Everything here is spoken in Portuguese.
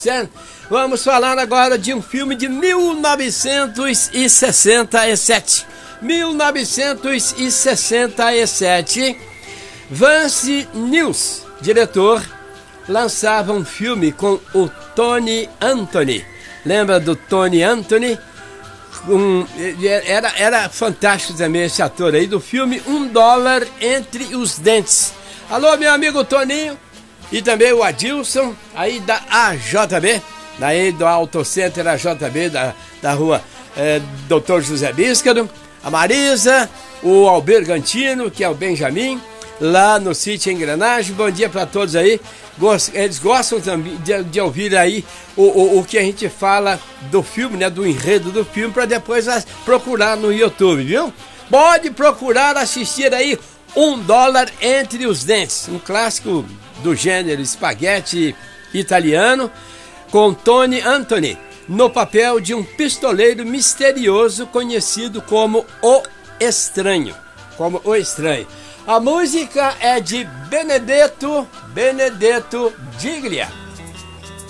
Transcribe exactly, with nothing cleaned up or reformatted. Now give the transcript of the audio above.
Certo? Vamos falar agora de um filme de mil novecentos e sessenta e sete. mil novecentos e sessenta e sete. Vance News, diretor, lançava um filme com o Tony Anthony. Lembra do Tony Anthony? Um, era, era fantástico também esse ator aí do filme Um Dólar Entre os Dentes. Alô, meu amigo Toninho. E também o Adilson, aí da A J B, daí do Auto Center A J B, da, da rua é, doutor José Bíscaro, a Marisa, o Albergantino, que é o Benjamin, lá no sítio Engrenagem. Bom dia para todos aí. Eles gostam também de, de ouvir aí o, o, o que a gente fala do filme, né, do enredo do filme, para depois procurar no YouTube, viu? Pode procurar assistir aí Um Dólar Entre os Dentes, um clássico do gênero espaguete italiano, com Tony Anthony no papel de um pistoleiro misterioso conhecido como O Estranho, como O Estranho. A música é de Benedetto Benedetto Giglia.